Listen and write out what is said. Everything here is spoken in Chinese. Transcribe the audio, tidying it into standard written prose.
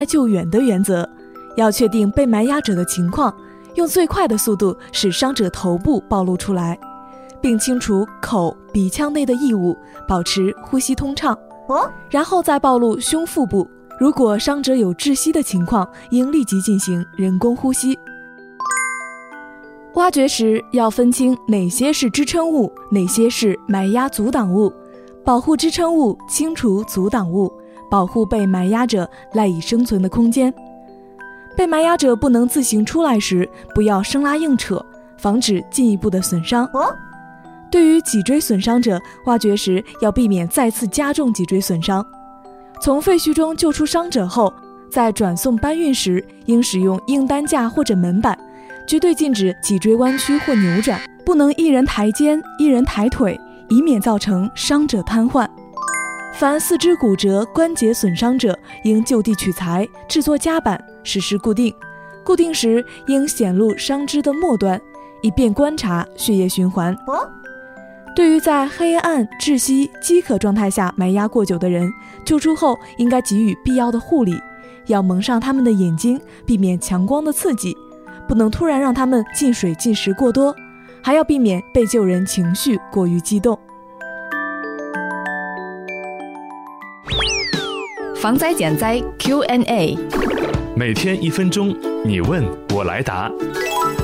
救远的原则，要确定被埋压者的情况，用最快的速度使伤者头部暴露出来，并清除口、鼻腔内的异物，保持呼吸通畅。然后再暴露胸腹部。如果伤者有窒息的情况，应立即进行人工呼吸。挖掘时要分清哪些是支撑物，哪些是埋压阻挡物，保护支撑物，清除阻挡物，保护被埋压者赖以生存的空间。被埋压者不能自行出来时，不要生拉硬扯，防止进一步的损伤。对于脊椎损伤者，挖掘时要避免再次加重脊椎损伤。从废墟中救出伤者后，在转送搬运时，应使用硬担架或者门板，绝对禁止脊椎弯曲或扭转，不能一人抬肩，一人抬腿，以免造成伤者瘫痪。凡四肢骨折、关节损伤者，应就地取材，制作夹板，实施固定。固定时应显露伤肢的末端，以便观察血液循环。对于在黑暗、窒息、饥渴状态下埋压过久的人，救出后应该给予必要的护理，要蒙上他们的眼睛，避免强光的刺激，不能突然让他们进水进食过多，还要避免被救人情绪过于激动。 防灾减灾 Q&A， 每天1分钟，你问我来答。